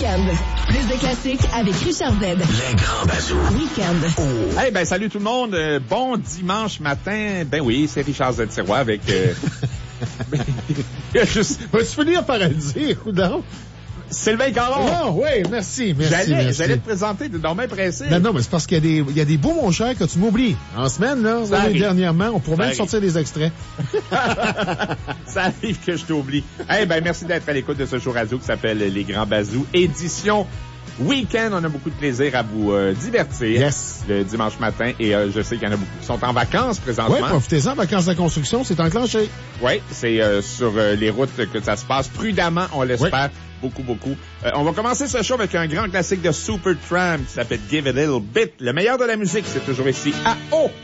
Week-end. Plus de classiques avec Richard Z. Les grands bazous. Week-end. Oh. Hey, ben, salut tout le monde. Bon dimanche matin. Ben oui, c'est Richard Z. Sirois avec... Vas-tu finir par le dire, ou non? Sylvain Caron. Oh, oui, merci. J'allais te présenter, t'es donc bien pressé. Non, mais c'est parce qu'il y a des beaux, mon cher, que tu m'oublies. En semaine, là, dernièrement, on pourrait même sortir des extraits. Ça arrive que je t'oublie. Eh ben, merci d'être à l'écoute de ce show radio qui s'appelle Les Grands Bazous, édition Week-end. On a beaucoup de plaisir à vous divertir. Yes. Le dimanche matin. Et je sais qu'il y en a beaucoup qui sont en vacances présentement. Oui, profitez-en, vacances de la construction, c'est enclenché. Oui, c'est sur les routes que ça se passe prudemment, on l'espère. Oui. Beaucoup. On va commencer ce show avec un grand classique de Supertramp qui s'appelle Give a Little Bit. Le meilleur de la musique, c'est toujours ici à O.